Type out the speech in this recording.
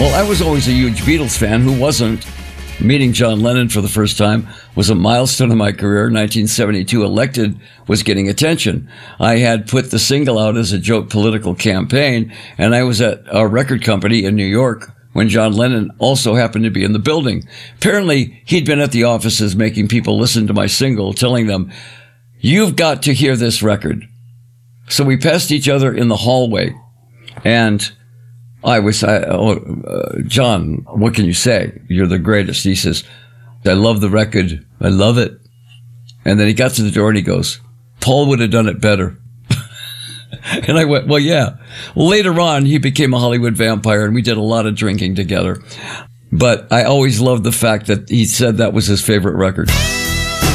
Well, I was always a huge Beatles fan. Who wasn't? Meeting John Lennon for the first time was a milestone in my career. 1972, Elected was getting attention. I had put the single out as a joke political campaign, and I was at a record company in New York when John Lennon also happened to be in the building. Apparently, he'd been at the offices making people listen to my single, telling them, "You've got to hear this record." So we passed each other in the hallway, and John, what can you say? You're the greatest. He says, "I love the record. I love it." And then he got to the door and he goes, "Paul would have done it better." And I went, well, yeah. Well, later on, he became a Hollywood vampire and we did a lot of drinking together. But I always loved the fact that he said that was his favorite record.